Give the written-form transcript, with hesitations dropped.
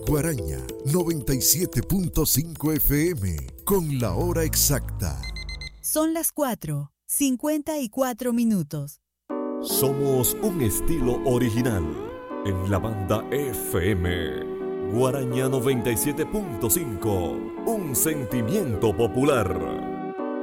Guaraña 97.5 FM con la hora exacta. Son las 4:54. Somos un estilo original en la banda FM. Guaraña 97.5, un sentimiento popular.